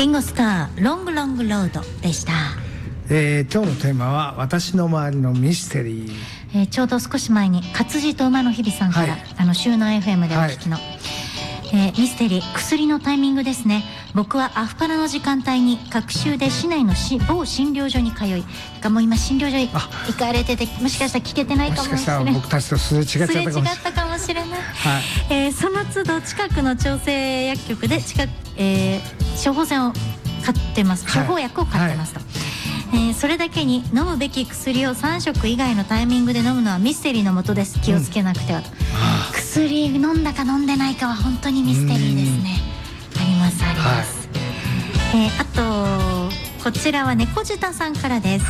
リンゴスターロングロングロードでした。 今日のテーマは私の周りのミステリー。 ちょうど少し前に活字と馬の日々さんから、周南 FM でお聞きの、ミステリー薬のタイミングですね。僕はアフパラの時間帯に隔週で市内の某診療所に通い、もう今診療所行かれてて、もしかしたら聞けてないかもしれない、もしかしたら僕たちとすれ違ったかもしれない、その都度近くの調整薬局で処方箋を買ってます、処方薬を買ってますと、それだけに飲むべき薬を3食以外のタイミングで飲むのはミステリーのもとです。気をつけなくてはと、薬飲んだか飲んでないかは本当にミステリーですね。ありますあります、あとこちらは猫舌さんからです、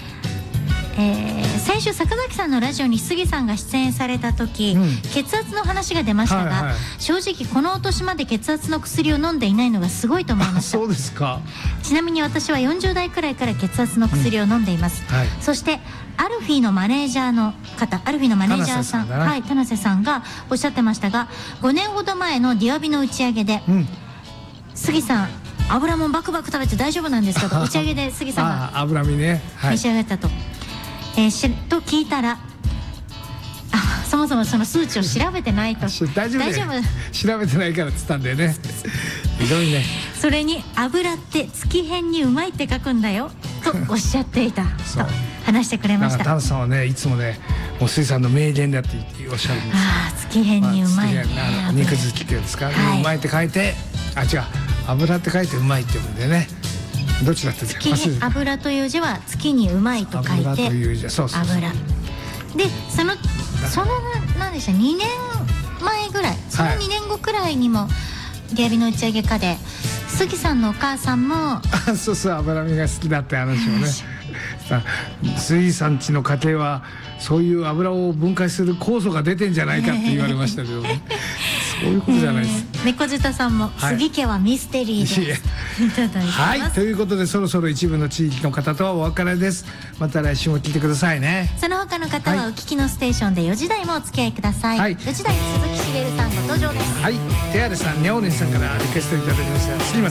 先週坂崎さんのラジオに杉さんが出演された時、血圧の話が出ましたが、正直このお年まで血圧の薬を飲んでいないのがすごいと思いました。 そうですか。 ちなみに私は40代くらいから血圧の薬を飲んでいます、そしてアルフィーのマネージャーの方、アルフィーのマネージャーさん、田無さんがおっしゃってましたが、5年ほど前のディアビの打ち上げで、杉さん油もんバクバク食べて大丈夫なんですかと打ち上げで杉さんが脂身ね、 召し上がったと、と聞いたら、そもそもその数値を調べてないと。 大丈夫調べてないからっつったんだよね。ひどいね。 それに油って月変にうまいって書くんだよとおっしゃっていたと話してくれました。 タンさんはね、いつもね、もう水さんの名言だっておっしゃるんですよ。 月変にうまい、 肉好きっていうんですか、うまいって書いて、違う、油って書いてうまいって読むんでね。どっちだったっけ。 油という字は月にうまいと書いて、油で、その何でした、2年前ぐらい、その2年後くらいにもディアビの打ち上げかで杉さんのお母さんもそうそう、脂身が好きだって話をね杉さん家の家庭はそういう油を分解する酵素が出てんじゃないかって言われましたけどねそういうことじゃないです。 猫舌さんも、杉家はミステリーですいただいてます。 ということで、そろそろ一部の地域の方とはお別れです。また来週も聞いてくださいね。 その他の方はお聞きのステーションで4時台もお付き合いください。4時台、鈴木しげるさんご登場です。 手荒さん、にゃおねんさんからリクエストいただきました。杉松